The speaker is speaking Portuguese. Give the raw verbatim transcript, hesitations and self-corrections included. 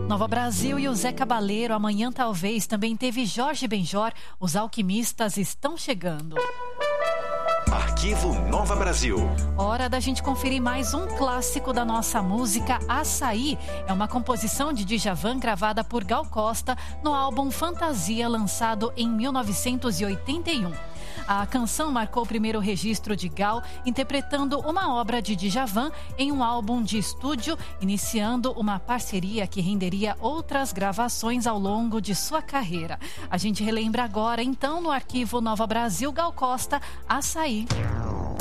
Nova Brasil e o Zé Cabaleiro, amanhã talvez, também teve Jorge Benjor, os alquimistas estão chegando. Arquivo Nova Brasil. Hora da gente conferir mais um clássico da nossa música, Açaí. É uma composição de Djavan gravada por Gal Costa no álbum Fantasia, lançado em mil novecentos e oitenta e um. A canção marcou o primeiro registro de Gal interpretando uma obra de Djavan em um álbum de estúdio, iniciando uma parceria que renderia outras gravações ao longo de sua carreira. A gente relembra agora, então, no Arquivo Nova Brasil, Gal Costa, Açaí.